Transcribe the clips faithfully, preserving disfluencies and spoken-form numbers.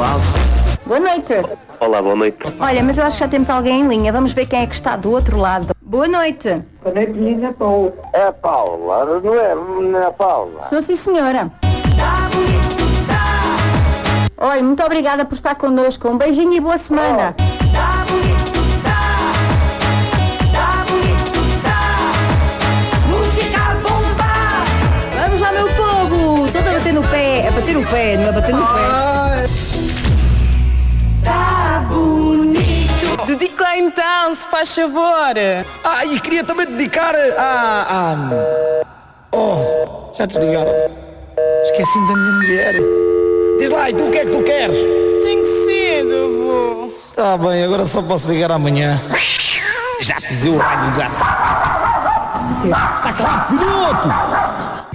lado. Boa noite. Olá, boa noite. Olha, mas eu acho que já temos alguém em linha. Vamos ver quem é que está do outro lado. Boa noite. Boa noite, menina Paula. É a Paula, não é, não é a Paula? Sou sim, senhora. Olha, muito obrigada por estar connosco. Um beijinho e boa semana. Vamos lá, meu povo. Todo a bater no pé. É bater no pé, não é bater no pé. Tá bonito. Dedique lá então, se faz favor. Ah, e queria também dedicar a... a... Oh, já te ligaram. Esqueci-me da minha mulher. Diz lá, e tu o que é que tu queres? Tem que ser, avô. Tá bem, agora só posso ligar amanhã. Já pisei o raio do gato. Tá claro, piloto!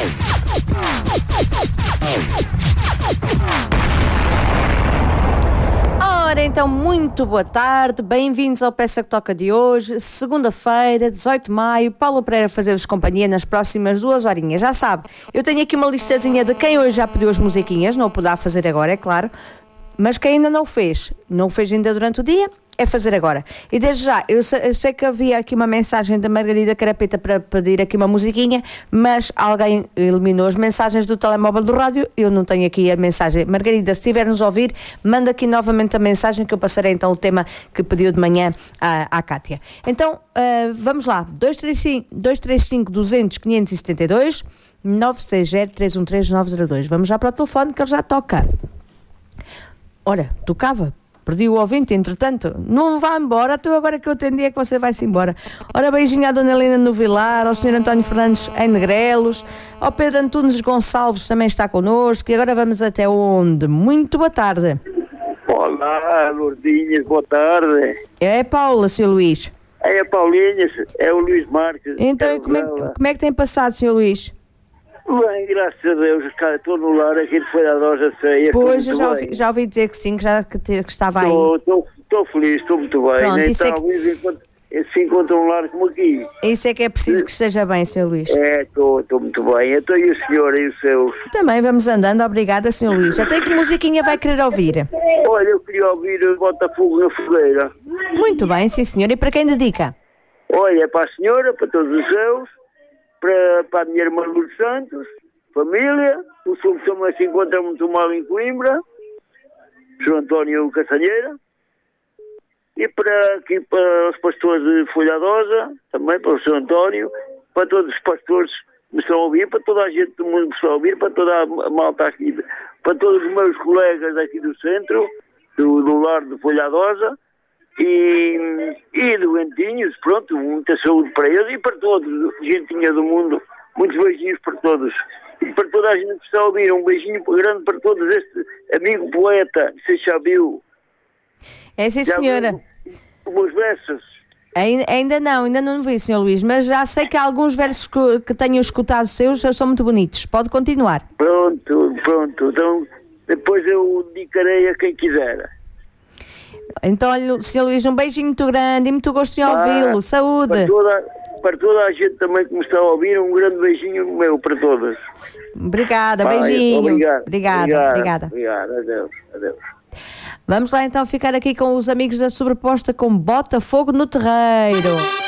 Ora, então, muito boa tarde, bem-vindos ao Peça que Toca de hoje, segunda-feira, dezoito de maio, Paulo Pereira a fazer-vos companhia nas próximas duas horinhas. Já sabe, eu tenho aqui uma listazinha de quem hoje já pediu as musiquinhas, não o poderá fazer agora, é claro, mas quem ainda não o fez, não o fez ainda durante o dia, é fazer agora. E desde já, eu sei, eu sei que havia aqui uma mensagem da Margarida Carapeta para pedir aqui uma musiquinha, mas alguém eliminou as mensagens do telemóvel do rádio, eu não tenho aqui a mensagem. Margarida, se estiver-nos a ouvir, manda aqui novamente a mensagem que eu passarei então o tema que pediu de manhã à, à Cátia. Então, uh, vamos lá, dois três cinco, dois três cinco, duzentos, quinhentos e setenta e dois, nove seis zero, três um três, nove zero dois. Vamos já para o telefone que ele já toca. Ora, tocava. Perdi o ouvinte, entretanto, não vá embora, tu agora que eu atendi é que você vai-se embora. Ora, beijinho à Dona Helena no Vilar, ao senhor António Fernandes em Negrelos, ao Pedro Antunes Gonçalves também está connosco, e agora vamos até onde? Muito boa tarde. Olá, Lourdinhas, boa tarde. É Paula, senhor Luís. É a Paulinha, é o Luís Marques. Então, é como é, como é que tem passado, senhor Luís? Bem, graças a Deus, cá, estou no lar aqui de Folhadosa Ceia. Pois, já ouvi, já ouvi dizer que sim, que, já, que, te, que estava aí. Estou feliz, estou muito bem. Pronto, né? isso Então, é que... se encontra um lar como aqui. Isso é que é preciso que esteja bem, senhor Luís. É, estou muito bem. Então, e o senhor e os seus? Também vamos andando, obrigada, senhor Luís. Até que musiquinha vai querer ouvir? Olha, eu queria ouvir Botafogo na Fogueira. Muito bem, sim senhor. E para quem dedica? Olha, para a senhora, para todos os seus, para, para a minha irmã Lourdes Santos, família, o senhor que também se encontra muito mal em Coimbra, Sr. António Castanheira, e para aqui para os pastores de Folhadosa, também para o senhor António, para todos os pastores que me estão a ouvir, para toda a gente do mundo que me está a ouvir, para toda a malta aqui, para todos os meus colegas aqui do centro, do, do lar de Folhadosa, e, e doentinhos, pronto, muita saúde para eles e para todos, gentinha do mundo, muitos beijinhos para todos. E para toda a gente que está a ouvir, um beijinho grande para todos, este amigo poeta, você já viu? É sim, senhora. Os versos. Ainda, ainda não, ainda não vi, senhor Luís, mas já sei que alguns versos que, que tenho escutado seus são muito bonitos. Pode continuar. Pronto, pronto. Então, depois eu dedicarei a quem quiser. Então, olha, senhor Luís, um beijinho muito grande e muito gosto em ouvi-lo. Ah, saúde. Para toda, para toda a gente também que me está a ouvir, um grande beijinho meu para todas. Obrigada, Pai, beijinho. Obrigado. Obrigada, obrigado, obrigada. Obrigado, adeus, adeus. Vamos lá então ficar aqui com os amigos da Sobreposta com Botafogo no Terreiro.